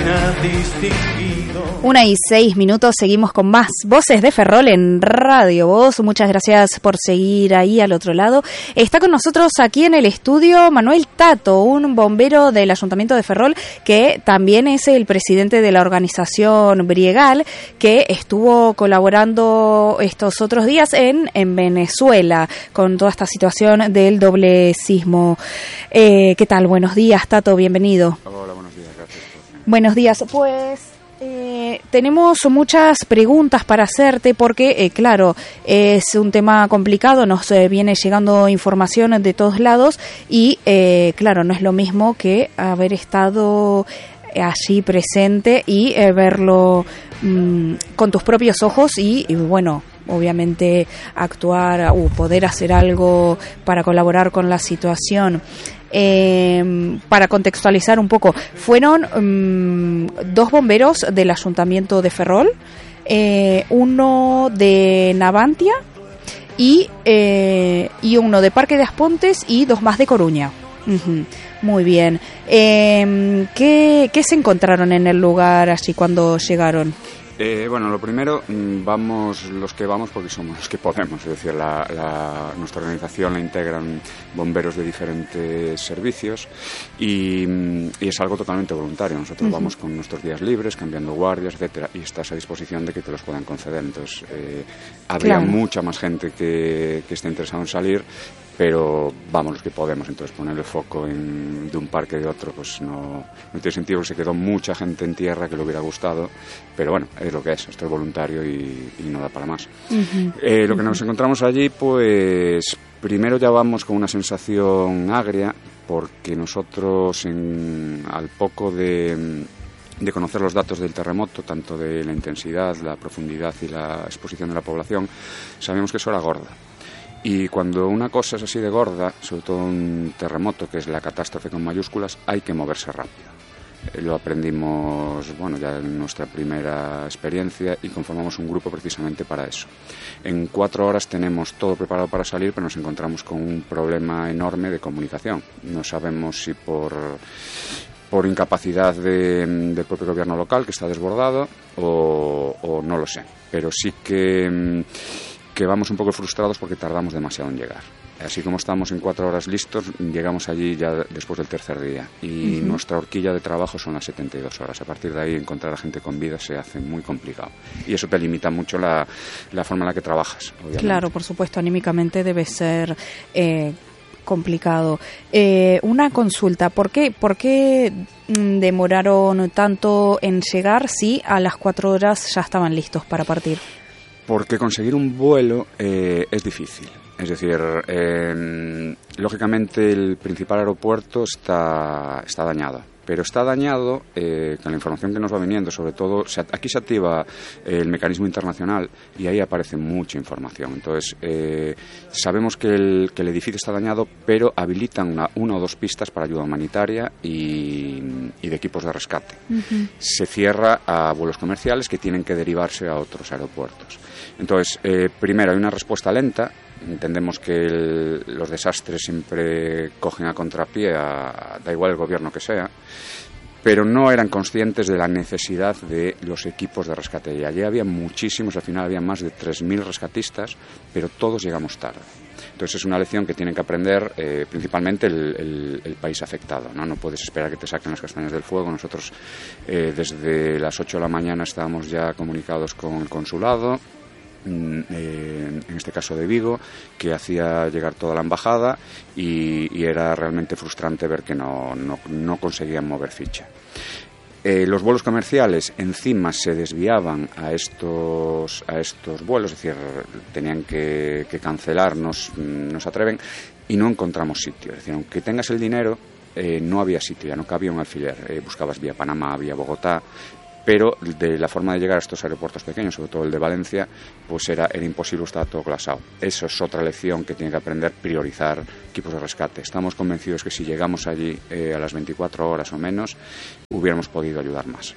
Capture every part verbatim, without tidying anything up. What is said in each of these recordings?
Una y seis minutos, seguimos con más Voces de Ferrol en Radio Voz. Muchas gracias por seguir ahí al otro lado. Está con nosotros aquí en el estudio Manuel Tato, un bombero del Ayuntamiento de Ferrol, que también es el presidente de la organización Briegal, que estuvo colaborando estos otros días en, en Venezuela con toda esta situación del doble sismo. Eh, ¿Qué tal? Buenos días, Tato, bienvenido. Hola, buenos días, gracias. Buenos días, pues... Eh, tenemos muchas preguntas para hacerte porque, eh, claro, es un tema complicado, nos eh, viene llegando información de todos lados y, eh, claro, no es lo mismo que haber estado allí presente y eh, verlo mmm, con tus propios ojos y, y bueno, obviamente actuar o uh, poder hacer algo para colaborar con la situación. Eh, para contextualizar un poco, fueron um, dos bomberos del Ayuntamiento de Ferrol, eh, uno de Navantia y, eh, y uno de Parque de Aspontes y dos más de Coruña. Uh-huh. Muy bien. Eh, ¿qué, ¿Qué se encontraron en el lugar así cuando llegaron? Eh, bueno, lo primero, vamos los que vamos porque somos los que podemos, es decir, la, la, nuestra organización la integran bomberos de diferentes servicios y, y es algo totalmente voluntario. Nosotros uh-huh. vamos con nuestros días libres, cambiando guardias, etcétera, y estás a disposición de que te los puedan conceder. Entonces, eh, habría claro. mucha más gente que, que esté interesada en salir, pero vamos los que podemos. Entonces, poner el foco en, de un parque de otro, pues no, no tiene sentido. Se quedó mucha gente en tierra que le hubiera gustado, pero bueno, es lo que es, esto es voluntario y, y no da para más. Uh-huh. Eh, lo que nos encontramos allí, pues primero ya vamos con una sensación agria, porque nosotros en, al poco de, de conocer los datos del terremoto, tanto de la intensidad, la profundidad y la exposición de la población, sabíamos que eso era gorda. Y cuando una cosa es así de gorda, sobre todo un terremoto, que es la catástrofe con mayúsculas, hay que moverse rápido. Lo aprendimos, bueno, ya en nuestra primera experiencia y conformamos un grupo precisamente para eso. En cuatro horas tenemos todo preparado para salir, pero nos encontramos con un problema enorme de comunicación. No sabemos si por, por incapacidad de, del propio gobierno local, que está desbordado, o, o no lo sé. Pero sí que... que vamos un poco frustrados porque tardamos demasiado en llegar. Así como estamos en cuatro horas listos, llegamos allí ya después del tercer día. Y uh-huh. nuestra horquilla de trabajo son las setenta y dos horas. A partir de ahí, encontrar a gente con vida se hace muy complicado. Y eso te limita mucho la, la forma en la que trabajas, obviamente. Claro, por supuesto, anímicamente debe ser... Eh... complicado. Eh, una consulta, ¿por qué, por qué demoraron tanto en llegar si a las cuatro horas ya estaban listos para partir? Porque conseguir un vuelo eh, es difícil. Es decir, eh, lógicamente el principal aeropuerto está, está dañado. Pero está dañado eh, con la información que nos va viniendo, sobre todo, se, aquí se activa eh, el mecanismo internacional y ahí aparece mucha información. Entonces, eh, sabemos que el, que el edificio está dañado, pero habilitan una, una o dos pistas para ayuda humanitaria y, y de equipos de rescate. Uh-huh. Se cierra a vuelos comerciales que tienen que derivarse a otros aeropuertos. Entonces, eh, primero, hay una respuesta lenta. Entendemos que el, los desastres siempre cogen a contrapié, a, da igual el gobierno que sea, pero no eran conscientes de la necesidad de los equipos de rescate. Y allí había muchísimos, al final había más de tres mil rescatistas, pero todos llegamos tarde. Entonces es una lección que tienen que aprender eh, principalmente el, el, el país afectado, ¿no? No puedes esperar que te saquen las castañas del fuego. Nosotros eh, desde las ocho de la mañana estábamos ya comunicados con el consulado, Eh, en este caso de Vigo, que hacía llegar toda la embajada y, y era realmente frustrante ver que no, no, no conseguían mover ficha. Eh, los vuelos comerciales encima se desviaban a estos, a estos vuelos, es decir, tenían que, que cancelar, nos, nos atreven y no encontramos sitio. Es decir, aunque tengas el dinero, eh, no había sitio, ya no cabía un alfiler. Eh, buscabas vía Panamá, vía Bogotá, pero de la forma de llegar a estos aeropuertos pequeños, sobre todo el de Valencia, pues era, era imposible, estaba todo colapsado. Eso es otra lección que tiene que aprender, priorizar equipos de rescate. Estamos convencidos que si llegamos allí eh, a las veinticuatro horas o menos, hubiéramos podido ayudar más.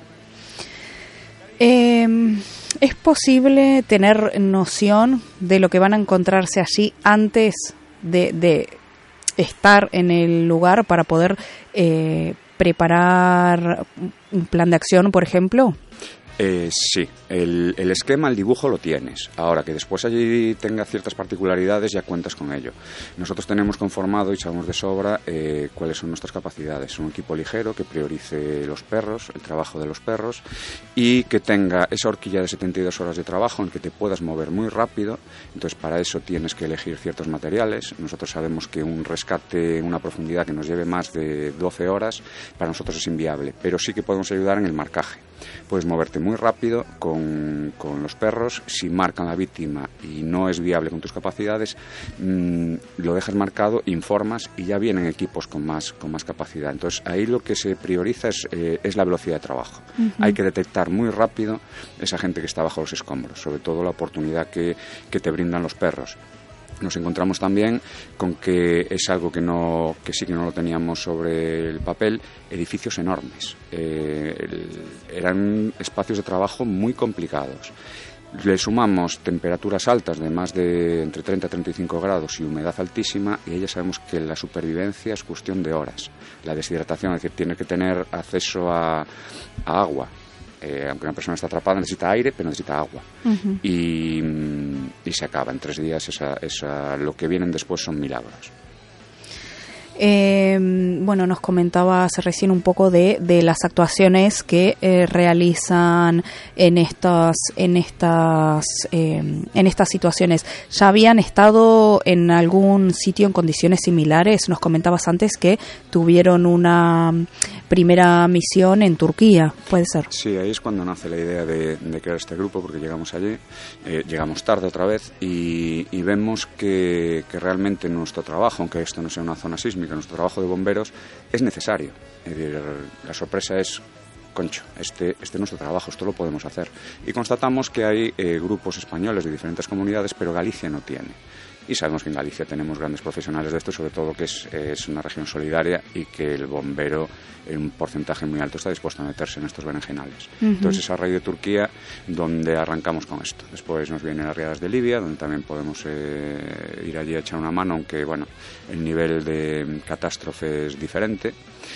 Eh, ¿Es posible tener noción de lo que van a encontrarse allí antes de, de estar en el lugar para poder... Eh, preparar un plan de acción, por ejemplo? Eh, sí, el, el esquema, el dibujo lo tienes. Ahora, que después allí tenga ciertas particularidades, ya cuentas con ello. Nosotros tenemos conformado y sabemos de sobra eh, cuáles son nuestras capacidades. Un equipo ligero que priorice los perros, el trabajo de los perros, y que tenga esa horquilla de setenta y dos horas de trabajo en que te puedas mover muy rápido. Entonces, para eso tienes que elegir ciertos materiales. Nosotros sabemos que un rescate en una profundidad que nos lleve más de doce horas, para nosotros es inviable, pero sí que podemos ayudar en el marcaje. Puedes moverte muy rápido con, con los perros. Si marcan la víctima y no es viable con tus capacidades, mmm, lo dejas marcado, informas y ya vienen equipos con más, con más capacidad. Entonces ahí lo que se prioriza es, eh, es la velocidad de trabajo. Uh-huh. Hay que detectar muy rápido esa gente que está bajo los escombros, sobre todo la oportunidad que, que te brindan los perros. Nos encontramos también con que es algo que no que sí que no lo teníamos sobre el papel, edificios enormes. Eh, el, eran espacios de trabajo muy complicados. Le sumamos temperaturas altas de más de entre treinta y treinta y cinco grados y humedad altísima, y ya sabemos que la supervivencia es cuestión de horas. La deshidratación, es decir, tiene que tener acceso a, a agua. Eh, aunque una persona está atrapada, necesita aire, pero necesita agua. Uh-huh. y, y se acaba en tres días. Esa, esa, lo que vienen después son milagros. Eh, bueno, nos comentabas recién un poco de, de las actuaciones que eh, realizan en estas en estas eh, en estas situaciones. ¿Ya habían estado en algún sitio en condiciones similares? Nos comentabas antes que tuvieron una primera misión en Turquía, ¿puede ser? Sí, ahí es cuando nace la idea de, de crear este grupo, porque llegamos allí, eh, llegamos tarde otra vez y, y vemos que, que realmente nuestro trabajo, aunque esto no sea una zona sísmica, nuestro trabajo de bomberos es necesario. Es decir, la sorpresa es, concho, este, este es nuestro trabajo, esto lo podemos hacer. Y constatamos que hay eh, grupos españoles de diferentes comunidades, pero Galicia no tiene. Y sabemos que en Galicia tenemos grandes profesionales de esto, sobre todo que es, es una región solidaria y que el bombero en un porcentaje muy alto está dispuesto a meterse en estos berenjenales. Uh-huh. Entonces es a raíz de Turquía donde arrancamos con esto. Después nos vienen las riadas de Libia, donde también podemos eh, ir allí a echar una mano, aunque bueno, el nivel de catástrofe es diferente.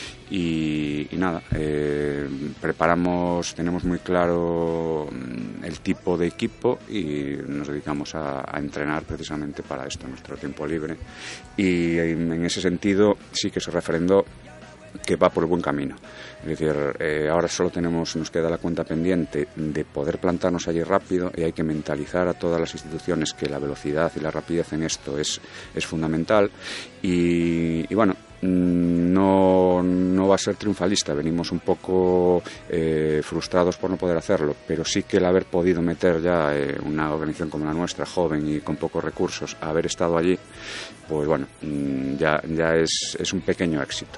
Y, y nada, eh, preparamos, tenemos muy claro el tipo de equipo y nos dedicamos a, a entrenar precisamente para esto, nuestro tiempo libre. Y en ese sentido sí que se refrendó que va por el buen camino. Es decir, eh, ahora solo tenemos, nos queda la cuenta pendiente de poder plantarnos allí rápido, y hay que mentalizar a todas las instituciones que la velocidad y la rapidez en esto es, es fundamental. Y, y bueno, no, no va a ser triunfalista, venimos un poco eh, frustrados por no poder hacerlo, pero sí que el haber podido meter ya eh, una organización como la nuestra, joven y con pocos recursos, haber estado allí, pues bueno, ya, ya es, es un pequeño éxito.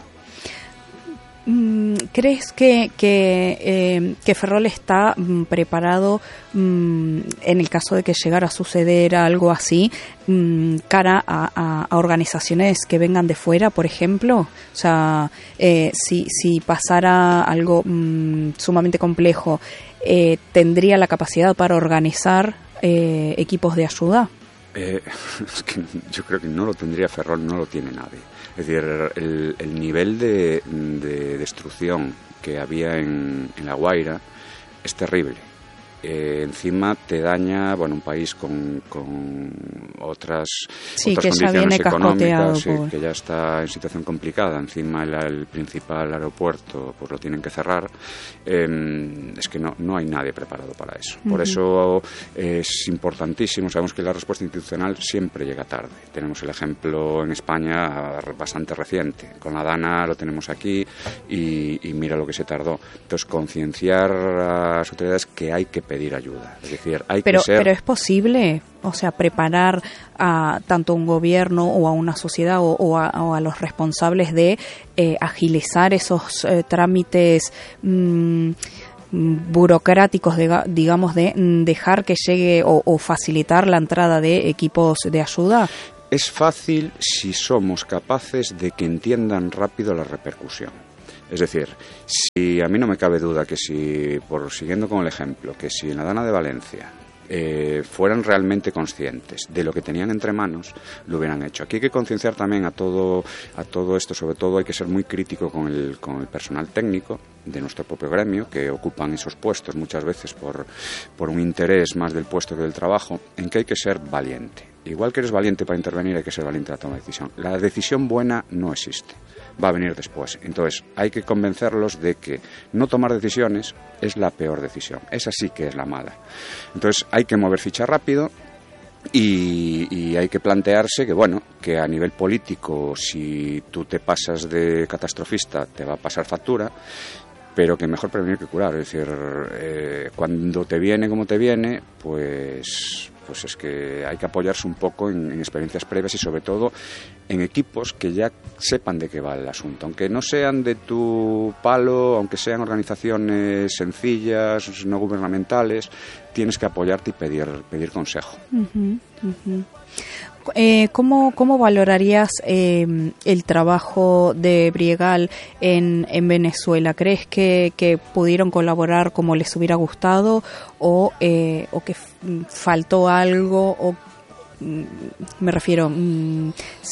¿Crees que, que, eh, que Ferrol está mm, preparado mm, en el caso de que llegara a suceder algo así, mm, cara a, a, a organizaciones que vengan de fuera, por ejemplo? O sea, eh, si, si pasara algo mm, sumamente complejo, eh, ¿tendría la capacidad para organizar eh, equipos de ayuda? Eh, es que yo creo que no lo tendría Ferrol, no lo tiene nadie. Es decir, el, el nivel de, de destrucción que había en, en La Guaira es terrible. Eh, encima te daña, bueno, un país con, con otras, sí, otras que condiciones ya económicas, sí, por... que ya está en situación complicada. Encima el, el principal aeropuerto pues lo tienen que cerrar. Eh, es que no, no hay nadie preparado para eso. Por uh-huh. eso eh, es importantísimo. Sabemos que la respuesta institucional siempre llega tarde. Tenemos el ejemplo en España bastante reciente. Con la Dana lo tenemos aquí y, y mira lo que se tardó. Entonces, concienciar a las autoridades que hay que pedir ayuda. Es decir, hay pero, que ser... Pero es posible, o sea, preparar a tanto un gobierno o a una sociedad o, o, a, o a los responsables de eh, agilizar esos eh, trámites mmm, burocráticos, de, digamos, de dejar que llegue o, o facilitar la entrada de equipos de ayuda. Es fácil si somos capaces de que entiendan rápido la repercusión. Es decir, si a mí no me cabe duda que si, por siguiendo con el ejemplo, que si en la Dana de Valencia eh, fueran realmente conscientes de lo que tenían entre manos, lo hubieran hecho. Aquí hay que concienciar también a todo, a todo esto, sobre todo hay que ser muy crítico con el, con el personal técnico de nuestro propio gremio, que ocupan esos puestos muchas veces por, por un interés más del puesto que del trabajo, en que hay que ser valiente. Igual que eres valiente para intervenir, hay que ser valiente para tomar decisión. La decisión buena no existe, va a venir después. Entonces, hay que convencerlos de que no tomar decisiones es la peor decisión. Esa sí que es la mala. Entonces, hay que mover ficha rápido y, y hay que plantearse que, bueno, que a nivel político, si tú te pasas de catastrofista, te va a pasar factura, pero que mejor prevenir que curar. Es decir, eh, cuando te viene como te viene, pues... pues es que hay que apoyarse un poco en, en experiencias previas y sobre todo en equipos que ya sepan de qué va el asunto, aunque no sean de tu palo, aunque sean organizaciones sencillas, no gubernamentales, tienes que apoyarte y pedir, pedir consejo. Uh-huh, uh-huh. Eh, ¿cómo, ¿Cómo valorarías eh, el trabajo de Briegal en, en Venezuela? ¿Crees que, que pudieron colaborar como les hubiera gustado o, eh, o que f- faltó algo? O me refiero, mm,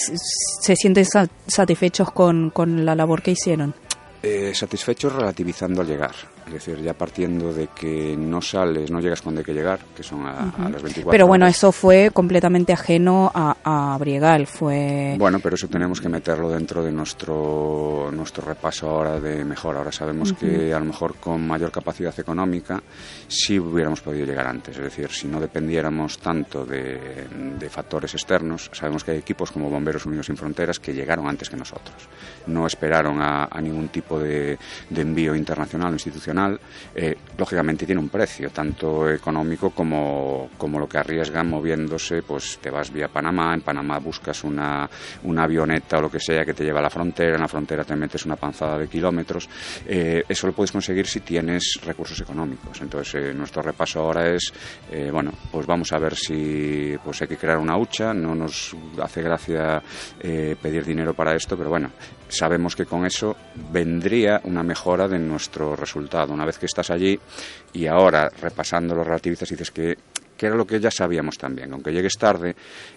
¿se sienten sa- satisfechos con, con la labor que hicieron? Eh, satisfechos relativizando al llegar, es decir, ya partiendo de que no sales, no llegas cuando hay que llegar, que son a, uh-huh. a las veinticuatro Pero bueno, horas. eso fue completamente ajeno a, a Briegal, fue... Bueno, pero eso tenemos que meterlo dentro de nuestro nuestro repaso ahora de mejora. Ahora sabemos uh-huh. que a lo mejor con mayor capacidad económica sí hubiéramos podido llegar antes, es decir, si no dependiéramos tanto de, de factores externos. Sabemos que hay equipos como Bomberos Unidos Sin Fronteras que llegaron antes que nosotros, no esperaron a, a ningún tipo De, de envío internacional o institucional. Eh, lógicamente tiene un precio, tanto económico como, como lo que arriesgan moviéndose, pues te vas vía Panamá, en Panamá buscas una, una avioneta o lo que sea que te lleva a la frontera, en la frontera te metes una panzada de kilómetros. Eh, eso lo puedes conseguir si tienes recursos económicos. Entonces eh, nuestro repaso ahora es, eh, bueno, pues vamos a ver si pues hay que crear una hucha, no nos hace gracia eh, pedir dinero para esto, pero bueno, sabemos que con eso vendría una mejora de nuestro resultado. Una vez que estás allí y ahora repasando los relativistas dices que, que era lo que ya sabíamos también. Aunque llegues tarde,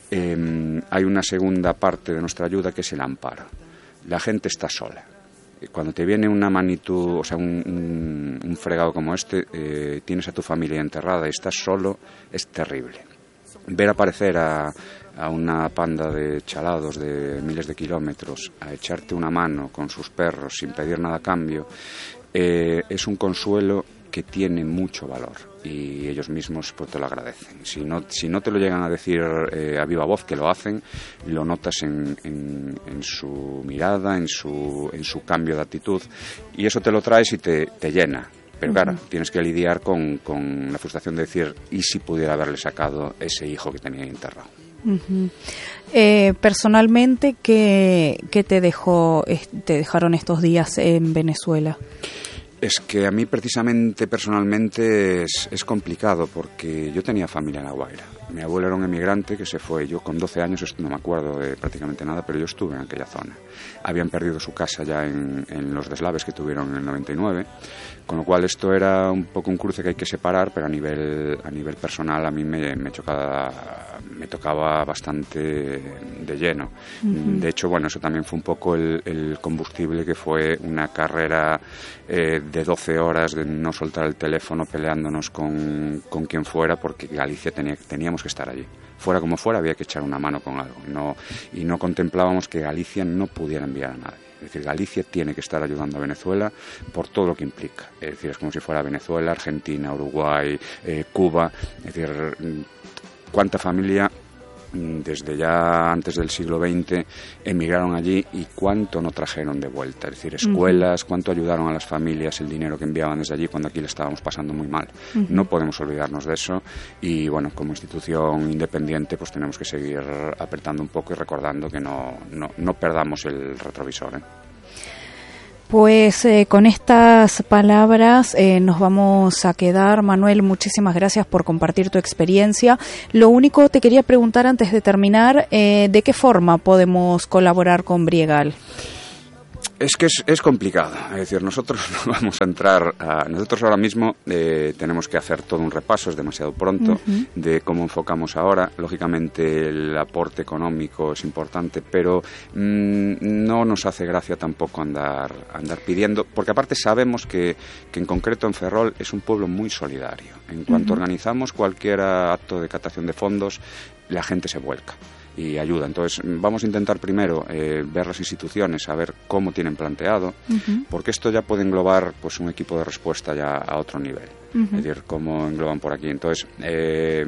eh, hay una segunda parte de nuestra ayuda que es el amparo. La gente está sola. Cuando te viene una magnitud, o sea, un, un, un fregado como este, eh, tienes a tu familia enterrada y estás solo, es terrible. Ver aparecer a, a una panda de chalados de miles de kilómetros a echarte una mano con sus perros sin pedir nada a cambio, eh, es un consuelo que tiene mucho valor y ellos mismos pues te lo agradecen. Si no, si no te lo llegan a decir eh, a viva voz que lo hacen, lo notas en, en, en su mirada, en su, en su cambio de actitud, y eso te lo traes y te, te llena. Pero claro, uh-huh. tienes que lidiar con, con la frustración de decir, ¿y si pudiera haberle sacado ese hijo que tenía ahí enterrado? Uh-huh. Eh, personalmente, ¿qué, qué te dejó, te dejaron estos días en Venezuela? Es que a mí precisamente, personalmente, es, es complicado porque yo tenía familia en La Guaira. Mi abuelo era un emigrante que se fue. Yo con doce años, no me acuerdo de prácticamente nada, pero yo estuve en aquella zona. Habían perdido su casa ya en, en los deslaves que tuvieron en el noventa y nueve, con lo cual esto era un poco un cruce que hay que separar, pero a nivel, a nivel personal a mí me, me, chocaba, me tocaba bastante de lleno. Uh-huh. De hecho, bueno, eso también fue un poco el, el combustible que fue una carrera eh, de doce horas de no soltar el teléfono peleándonos con, con quien fuera, porque Galicia tenía, teníamos que estar allí. Fuera como fuera había que echar una mano con algo. No, y no contemplábamos que Galicia no pudiera enviar a nadie. Es decir, Galicia tiene que estar ayudando a Venezuela por todo lo que implica. Es decir, es como si fuera Venezuela, Argentina, Uruguay, eh, Cuba. Es decir, cuánta familia desde ya antes del siglo veinte emigraron allí y cuánto no trajeron de vuelta. Es decir, escuelas, uh-huh. cuánto ayudaron a las familias el dinero que enviaban desde allí cuando aquí le estábamos pasando muy mal. Uh-huh. No podemos olvidarnos de eso y, bueno, como institución independiente pues tenemos que seguir apretando un poco y recordando que no, no, no perdamos el retrovisor, ¿eh? Pues eh, con estas palabras eh, nos vamos a quedar. Manuel, muchísimas gracias por compartir tu experiencia. Lo único te quería preguntar antes de terminar, eh, ¿de qué forma podemos colaborar con Briegal? Es que es, es complicado, es decir, nosotros no vamos a entrar a... Nosotros ahora mismo eh, tenemos que hacer todo un repaso, es demasiado pronto, uh-huh. de cómo enfocamos ahora. Lógicamente el aporte económico es importante, pero mmm, no nos hace gracia tampoco andar, andar pidiendo, porque aparte sabemos que, que en concreto en Ferrol es un pueblo muy solidario. En cuanto uh-huh. organizamos cualquier acto de captación de fondos, la gente se vuelca y ayuda. Entonces vamos a intentar primero eh, ver las instituciones, a ver cómo tienen planteado, uh-huh. porque esto ya puede englobar pues un equipo de respuesta ya a otro nivel, uh-huh. es decir, cómo engloban por aquí. Entonces eh,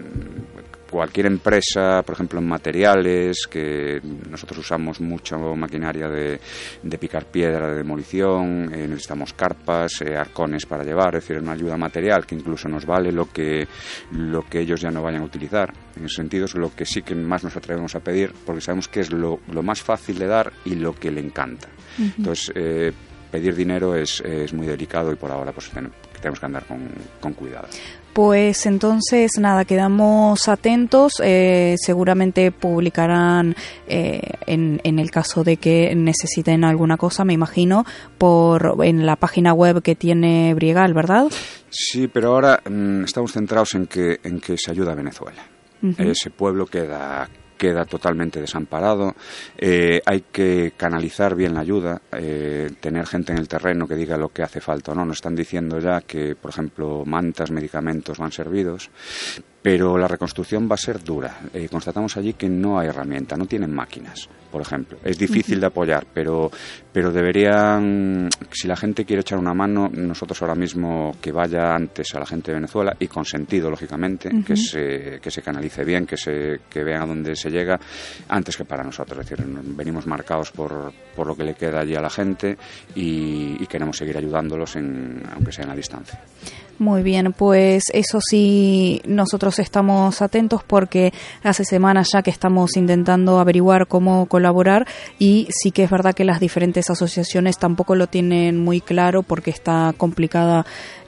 cualquier empresa, por ejemplo en materiales, que nosotros usamos mucha maquinaria de, de picar piedra, de demolición, eh, necesitamos carpas, eh, arcones para llevar, es decir, una ayuda material que incluso nos vale lo que, lo que ellos ya no vayan a utilizar. En ese sentido es lo que sí que más nos atrevemos a pedir, porque sabemos que es lo, lo más fácil de dar y lo que le encanta. Uh-huh. Entonces, eh, pedir dinero es, es muy delicado y por ahora pues tenemos que andar con, con cuidado. Pues entonces, nada, quedamos atentos. Eh, seguramente publicarán, eh, en, en el caso de que necesiten alguna cosa, me imagino, por en la página web que tiene Briegal, ¿verdad? Sí, pero ahora mmm, estamos centrados en que, en que se ayuda a Venezuela. Uh-huh. Ese pueblo queda... queda totalmente desamparado, eh, hay que canalizar bien la ayuda, eh, tener gente en el terreno que diga lo que hace falta o no. Nos están diciendo ya que, por ejemplo, mantas, medicamentos van servidos, pero la reconstrucción va a ser dura. Eh, constatamos allí que no hay herramienta, no tienen máquinas, por ejemplo. Es difícil uh-huh. de apoyar, pero, pero deberían, si la gente quiere echar una mano, nosotros ahora mismo que vaya antes a la gente de Venezuela, y con sentido, lógicamente, uh-huh. que se que se canalice bien, que se que vean a dónde se llega, antes que para nosotros. Es decir, venimos marcados por, por lo que le queda allí a la gente y, y queremos seguir ayudándolos, en, aunque sea en la distancia. Muy bien, pues eso sí, nosotros estamos atentos porque hace semanas ya que estamos intentando averiguar cómo colaborar y sí que es verdad que las diferentes asociaciones tampoco lo tienen muy claro porque está complicada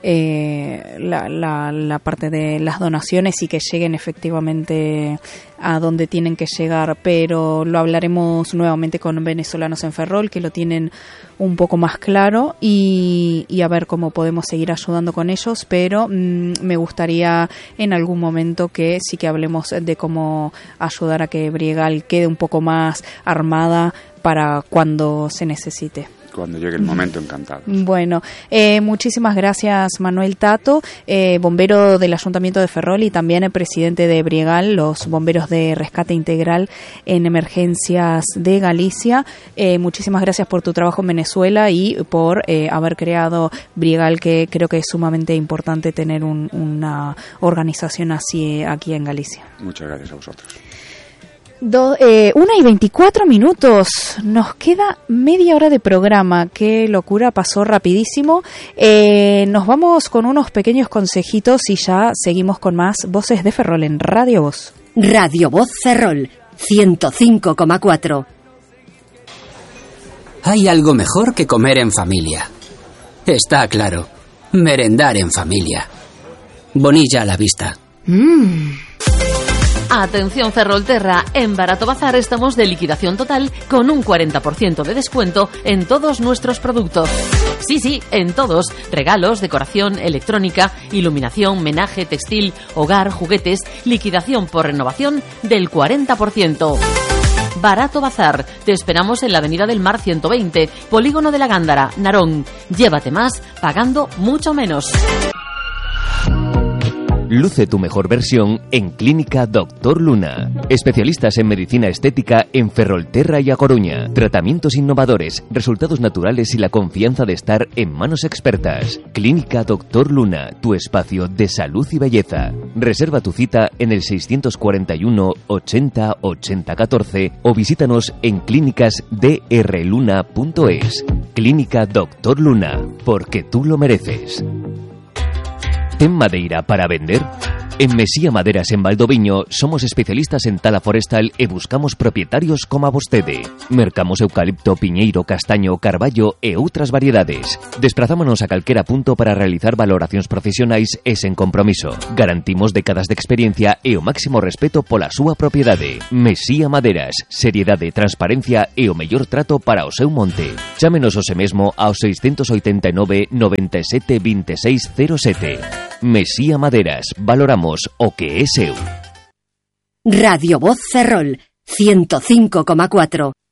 eh, la, la, la parte de las donaciones y que lleguen efectivamente a donde tienen que llegar, pero lo hablaremos nuevamente con Venezolanos en Ferrol, que lo tienen un poco más claro y, y a ver cómo podemos seguir ayudando con ellos, pero mmm, me gustaría en algún momento que sí que hablemos de cómo ayudar a que Briegal quede un poco más armada para cuando se necesite. Cuando llegue el momento, encantado. Bueno, eh, muchísimas gracias Manuel Tato, eh, bombero del Ayuntamiento de Ferrol y también el presidente de Briegal, los bomberos de rescate integral en emergencias de Galicia. Eh, muchísimas gracias por tu trabajo en Venezuela y por eh, haber creado Briegal, que creo que es sumamente importante tener un, una organización así aquí en Galicia. Muchas gracias a vosotros. Do, eh, una y veinticuatro minutos, nos queda media hora de programa, qué locura, pasó rapidísimo. Eh, nos vamos con unos pequeños consejitos y ya seguimos con más Voces de Ferrol en Radio Voz. Radio Voz Ferrol, ciento cinco coma cuatro. Hay algo mejor que comer en familia. Está claro, merendar en familia. Bonilla a la vista. Mmm. Atención Ferrolterra, en Barato Bazar estamos de liquidación total con un cuarenta por ciento de descuento en todos nuestros productos. Sí, sí, en todos. Regalos, decoración, electrónica, iluminación, menaje, textil, hogar, juguetes, liquidación por renovación del cuarenta por ciento. Barato Bazar, te esperamos en la Avenida del Mar ciento veinte, Polígono de la Gándara, Narón. Llévate más, pagando mucho menos. Luce tu mejor versión en Clínica Doctor Luna. Especialistas en medicina estética en Ferrolterra y A Coruña. Tratamientos innovadores, resultados naturales y la confianza de estar en manos expertas. Clínica Doctor Luna, tu espacio de salud y belleza. Reserva tu cita en el seiscientos cuarenta y uno ochenta ochenta catorce o visítanos en clínicas d r luna punto es. Clínica Doctor Luna, porque tú lo mereces. ¿En Madeira para vender? En Mesía Maderas en Valdoviño somos especialistas en tala forestal e buscamos propietarios como a vostede. Mercamos eucalipto, piñeiro, castaño, carballo e outras variedades. Desprazámonos a calquera punto para realizar valoracións profesionais e sen compromiso. Garantimos décadas de experiencia e o máximo respeto pola súa propiedade. Mesía Maderas, seriedade, transparencia e o mellor trato para o seu monte. Chámenos hoxe mesmo ao seiscentos oitenta e nove, noventa e sete, vinte e seis, cero sete. Mesía Maderas, valoramos o que é seu. Radio Voz Ferrol, ciento cinco coma cuatro.